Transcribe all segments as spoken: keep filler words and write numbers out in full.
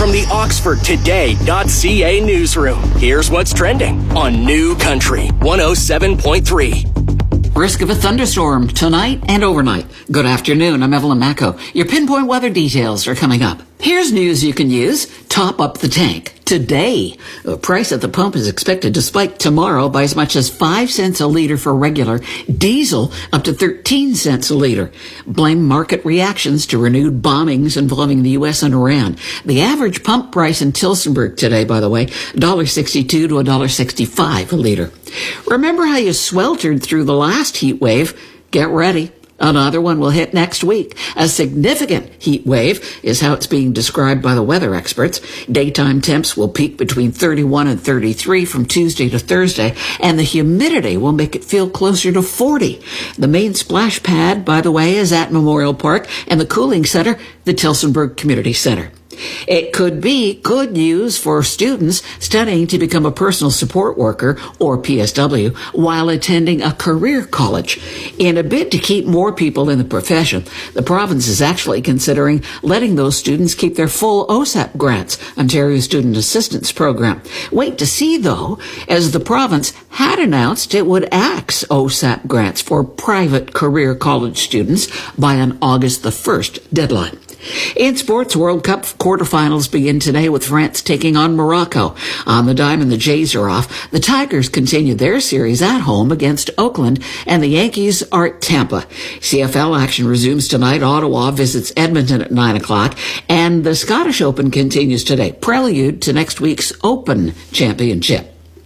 From the Oxford Today dot C A newsroom, here's what's trending on New Country one oh seven point three. Risk of a thunderstorm tonight and overnight. Good afternoon, I'm Evelyn Macco. Your pinpoint weather details are coming up. Here's news you can use. Top up the tank today. The price at the pump is expected to spike tomorrow by as much as five cents a liter for regular. Diesel up to thirteen cents a liter. Blame market reactions to renewed bombings involving the U S and Iran. The average pump price in Tilsonburg today, by the way, one dollar sixty-two to one dollar sixty-five a liter. Remember how you sweltered through the last heat wave? Get ready. Another one will hit next week. A significant heat wave is how it's being described by the weather experts. Daytime temps will peak between thirty-one and thirty-three from Tuesday to Thursday, and the humidity will make it feel closer to forty. The main splash pad, by the way, is at Memorial Park, and the cooling center, the Tilsonburg Community Center. It could be good news for students studying to become a personal support worker, or P S W, while attending a career college. In a bid to keep more people in the profession, the province is actually considering letting those students keep their full O S A P grants, Ontario Student Assistance Program. Wait to see, though, as the province had announced it would axe O S A P grants for private career college students by an August the first deadline. In sports, World Cup quarterfinals begin today with France taking on Morocco. On the diamond, the Jays are off. The Tigers continue their series at home against Oakland, and the Yankees are at Tampa. C F L action resumes tonight. Ottawa visits Edmonton at nine o'clock, and the Scottish Open continues today, prelude to next week's Open Championship.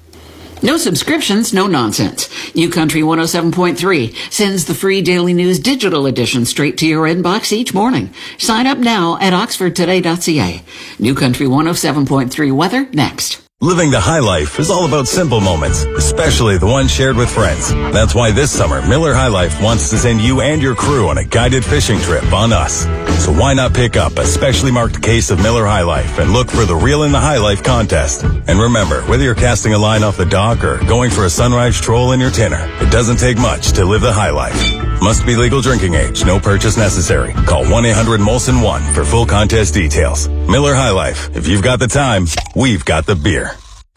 No subscriptions, no nonsense. New Country one oh seven point three sends the free Daily News digital edition straight to your inbox each morning. Sign up now at oxford today dot c a. New Country one oh seven point three weather next. Living the high life is all about simple moments, especially the ones shared with friends. That's why this summer, Miller High Life wants to send you and your crew on a guided fishing trip on us. So why not pick up a specially marked case of Miller High Life and look for the Reel in the High Life contest. And remember, whether you're casting a line off the dock or going for a sunrise troll in your tinner, it doesn't take much to live the high life. Must be legal drinking age. No purchase necessary. Call one eight hundred Molson one for full contest details. Miller High Life. If you've got the time, we've got the beer.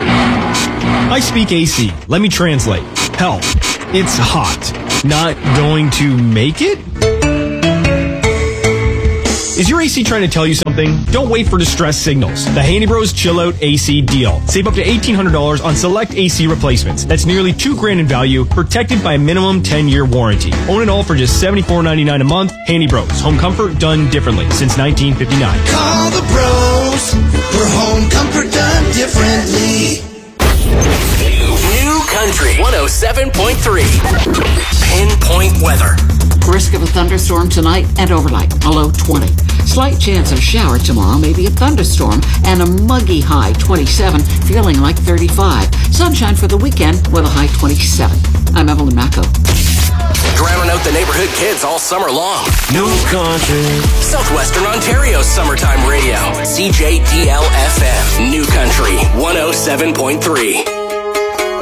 I speak A C. Let me translate. Hell, it's hot. Not going to make it? Is your A C trying to tell you something? Don't wait for distress signals. The Haney Bros Chill Out A C deal. Save up to eighteen hundred dollars on select A C replacements. That's nearly two grand in value, protected by a minimum ten-year warranty. Own it all for just seventy-four ninety-nine a month. Haney Bros. Home comfort done differently since nineteen fifty-nine. Call the bros for home comfort done differently. New Country one oh seven point three. Pinpoint weather. Risk of a thunderstorm tonight and overnight, a low twenty. Slight chance of shower tomorrow, maybe a thunderstorm, and a muggy high twenty-seven, feeling like thirty-five. Sunshine for the weekend with a high twenty-seven. I'm Evelyn Macco. Drowning out the neighborhood kids all summer long. New Country. Southwestern Ontario's summertime radio. C J D L F M. New Country one oh seven point three.